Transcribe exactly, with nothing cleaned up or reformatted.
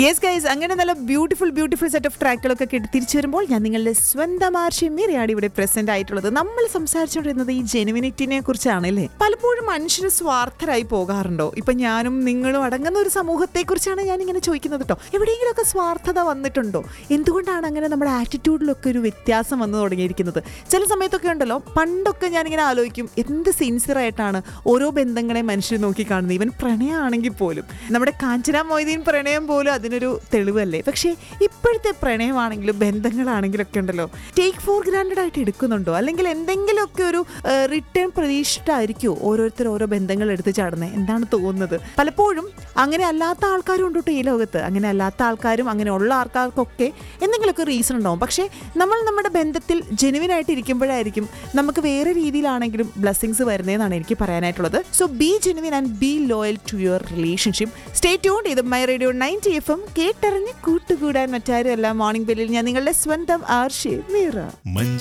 Yes guys, അങ്ങനെ നല്ല beautiful beautiful set of ട്രാക്കുകളൊക്കെ കേട്ട് തിരിച്ചു വരുമ്പോൾ ഞാൻ നിങ്ങളുടെ സ്വന്തം ആർഷി മീരയാണ് ഇവിടെ പ്രസന്റ് ആയിട്ടുള്ളത്. നമ്മൾ സംസാരിച്ചുകൊണ്ടിരുന്നത് ഈ ജെനുവിനിറ്റിനെ കുറിച്ചാണ് അല്ലേ. പലപ്പോഴും മനുഷ്യർ സ്വാർത്ഥരായി പോകാറുണ്ടോ? ഇപ്പൊ ഞാനും നിങ്ങളും അടങ്ങുന്ന ഒരു സമൂഹത്തെ കുറിച്ചാണ് ഞാൻ ഇങ്ങനെ ചോദിക്കുന്നത് കേട്ടോ. എവിടെയെങ്കിലുമൊക്കെ സ്വാർത്ഥത വന്നിട്ടുണ്ടോ? എന്തുകൊണ്ടാണ് അങ്ങനെ നമ്മുടെ ആറ്റിറ്റ്യൂഡിലൊക്കെ ഒരു വ്യത്യാസം വന്നു തുടങ്ങിയിരിക്കുന്നത്? ചില സമയത്തൊക്കെ ഉണ്ടല്ലോ, പണ്ടൊക്കെ ഞാനിങ്ങനെ ആലോചിക്കും, എന്ത് സിൻസിയർ ആയിട്ടാണ് ഓരോ ബന്ധങ്ങളെ മനുഷ്യർ നോക്കി കാണുന്നത്. ഈവൻ പ്രണയമാണെങ്കിൽ പോലും, നമ്മുടെ കാഞ്ചന മൊയ്തീൻ പ്രണയം പോലും അതിനൊരു തെളിവല്ലേ. പക്ഷേ ഇപ്പോഴത്തെ പ്രണയമാണെങ്കിലും ബന്ധങ്ങളാണെങ്കിലും ഒക്കെ ഉണ്ടല്ലോ, ടേക്ക് ഫോർ ഗ്രാൻഡഡ് ആയിട്ട് എടുക്കുന്നുണ്ടോ? അല്ലെങ്കിൽ എന്തെങ്കിലുമൊക്കെ ഒരു റിട്ടേൺ പ്രതീക്ഷിച്ചിട്ടായിരിക്കുമോ ഓരോരുത്തർ ഓരോ ബന്ധങ്ങൾ എടുത്ത് ചാടുന്നത്? എന്താണ് തോന്നുന്നത്? പലപ്പോഴും അങ്ങനെ അല്ലാത്ത ആൾക്കാരും ഉണ്ട് കേട്ടോ ഈ ലോകത്ത്. അങ്ങനെ അല്ലാത്ത ആൾക്കാരും അങ്ങനെ ഉള്ള ആൾക്കാർക്കൊക്കെ എന്തെങ്കിലുമൊക്കെ റീസൺ ഉണ്ടാവും. പക്ഷേ നമ്മൾ നമ്മുടെ ബന്ധത്തിൽ ജെനുവിൻ ആയിട്ട് ഇരിക്കുമ്പോഴായിരിക്കും നമുക്ക് വേറെ രീതിയിലാണെങ്കിലും ബ്ലെസ്സിങ്സ് വരുന്നതെന്നാണ് എനിക്ക് പറയാനായിട്ടുള്ളത്. So B genuine and be loyal to your relationship. Stay tuned. ഇത് my radio ninety F M, കേട്ടറിഞ്ഞ് കൂട്ടുകൂടാൻ മറ്റാരും അല്ല. മോർണിംഗ് ബെല്ലിൽ ഞാൻ നിങ്ങളുടെ സ്വന്തം ആർഷി മീറ.